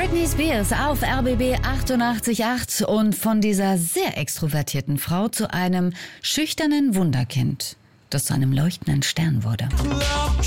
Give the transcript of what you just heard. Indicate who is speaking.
Speaker 1: Britney Spears auf RBB 88.8 und von dieser sehr extrovertierten Frau zu einem schüchternen Wunderkind, das zu einem leuchtenden Stern wurde.